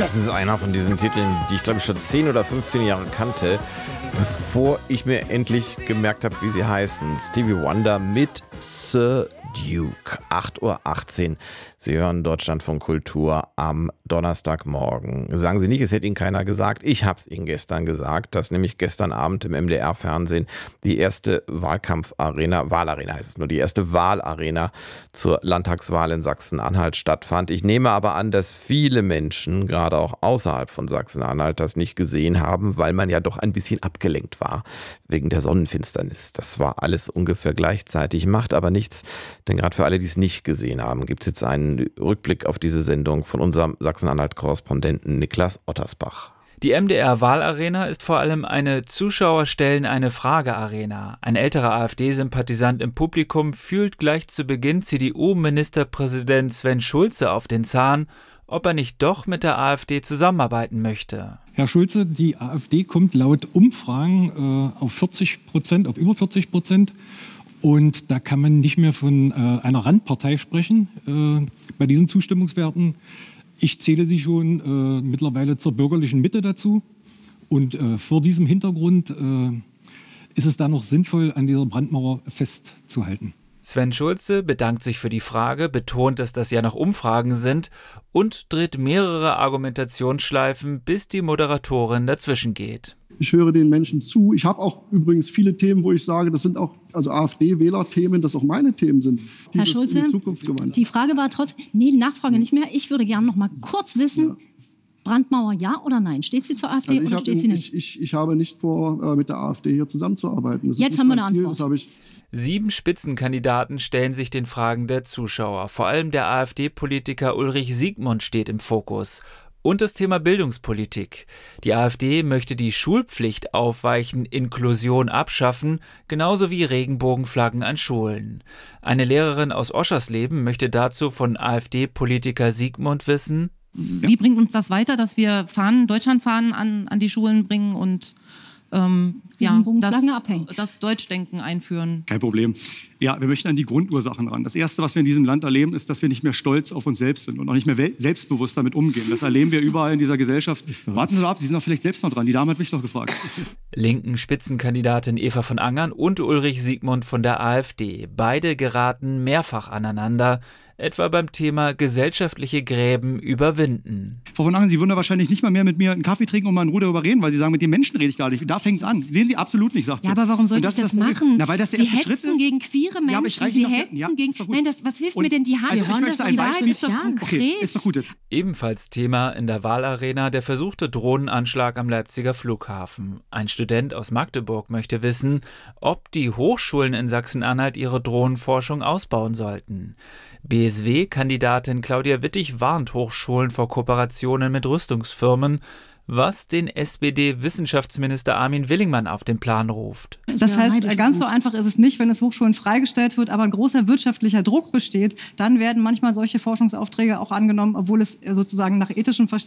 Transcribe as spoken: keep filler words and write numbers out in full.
Das ist einer von diesen Titeln, die ich glaube ich schon zehn oder fünfzehn Jahre kannte, bevor ich mir endlich gemerkt habe, wie sie heißen. Stevie Wonder mit Sir Duke. acht Uhr achtzehn. Sie hören Deutschlandfunk Kultur am Donnerstagmorgen. Sagen Sie nicht, es hätte Ihnen keiner gesagt. Ich habe es Ihnen gestern gesagt, dass nämlich gestern Abend im M D R-Fernsehen die erste Wahlkampfarena, Wahlarena heißt es nur, die erste Wahlarena zur Landtagswahl in Sachsen-Anhalt stattfand. Ich nehme aber an, dass viele Menschen, gerade auch außerhalb von Sachsen-Anhalt, das nicht gesehen haben, weil man ja doch ein bisschen abgelenkt war wegen der Sonnenfinsternis. Das war alles ungefähr gleichzeitig, macht aber nichts, denn gerade für alle, die es nicht gesehen haben, gibt es jetzt einen Rückblick auf diese Sendung von unserem Sachsen-Anhalt-Korrespondenten Niklas Ottersbach. Die M D R-Wahlarena ist vor allem eine Zuschauer-stellen-eine-Frage-Arena. Ein älterer AfD-Sympathisant im Publikum fühlt gleich zu Beginn C D U-Ministerpräsident Sven Schulze auf den Zahn, ob er nicht doch mit der AfD zusammenarbeiten möchte. Herr Schulze, die AfD kommt laut Umfragen äh, auf vierzig Prozent, auf über vierzig Prozent. Und da kann man nicht mehr von äh, einer Randpartei sprechen äh, bei diesen Zustimmungswerten. Ich zähle sie schon äh, mittlerweile zur bürgerlichen Mitte dazu. Und äh, vor diesem Hintergrund äh, ist es da noch sinnvoll, an dieser Brandmauer festzuhalten. Sven Schulze bedankt sich für die Frage, betont, dass das ja noch Umfragen sind und dreht mehrere Argumentationsschleifen, bis die Moderatorin dazwischen geht. Ich höre den Menschen zu. Ich habe auch übrigens viele Themen, wo ich sage, das sind auch also AfD-Wähler-Themen, das auch meine Themen sind, die Herr das Schulze, in die Zukunft gemeint. Die Frage war trotzdem, nee, Nachfrage nicht mehr. Ich würde gerne noch mal kurz wissen, ja. Brandmauer ja oder nein? Steht sie zur AfD also oder hab, steht sie nicht? Ich, ich, ich habe nicht vor, äh, mit der AfD hier zusammenzuarbeiten. Das Jetzt haben wir eine Ziel, Antwort. das habe ich Sieben Spitzenkandidaten stellen sich den Fragen der Zuschauer. Vor allem der AfD-Politiker Ulrich Siegmund steht im Fokus. Und das Thema Bildungspolitik. Die AfD möchte die Schulpflicht aufweichen, Inklusion abschaffen, genauso wie Regenbogenflaggen an Schulen. Eine Lehrerin aus Oschersleben möchte dazu von AfD-Politiker Siegmund wissen: Wie bringt uns das weiter, dass wir Fahnen, Deutschlandfahnen an, an die Schulen bringen und ähm, ja, das, das Deutschdenken einführen? Kein Problem. Ja, wir möchten an die Grundursachen ran. Das Erste, was wir in diesem Land erleben, ist, dass wir nicht mehr stolz auf uns selbst sind und auch nicht mehr selbstbewusst damit umgehen. Das erleben wir überall in dieser Gesellschaft. Warten Sie ab, Sie sind doch vielleicht selbst noch dran. Die Dame hat mich doch gefragt. Linken Spitzenkandidatin Eva von Angern und Ulrich Siegmund von der AfD. Beide geraten mehrfach aneinander, etwa beim Thema gesellschaftliche Gräben überwinden. Frau von Angern, Sie würden da wahrscheinlich nicht mal mehr mit mir einen Kaffee trinken und mal in Ruhe darüber reden, weil Sie sagen, mit den Menschen rede ich gar nicht. Da fängt es an. Sehen Sie absolut nicht, sagt sie. Ja, aber warum sollte ich das, das machen? Na, weil das der Sie erste Schritt hetzen ist. gegen queere Menschen, ja, Sie doch, hetzen ja, gegen... Nein, das, was hilft und mir denn die Hand? Also Das, die Wahrheit ist doch konkret. Okay, ist doch gut jetzt. Ebenfalls Thema in der Wahlarena der versuchte Drohnenanschlag am Leipziger Flughafen. Ein Student aus Magdeburg möchte wissen, ob die Hochschulen in Sachsen-Anhalt ihre Drohnenforschung ausbauen sollten. B S W-Kandidatin Claudia Wittig warnt Hochschulen vor Kooperationen mit Rüstungsfirmen, was den S P D-Wissenschaftsminister Armin Willingmann auf den Plan ruft. Das heißt, ganz so einfach ist es nicht, wenn es Hochschulen freigestellt wird, aber ein großer wirtschaftlicher Druck besteht, dann werden manchmal solche Forschungsaufträge auch angenommen, obwohl es sozusagen nach ethischem Verständnis